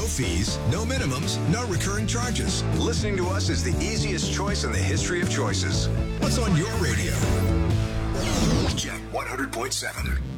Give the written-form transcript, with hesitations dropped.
fees, no minimums, no recurring charges. Listening to us is the easiest choice in the history of choices. What's on your radio? Check 100.7.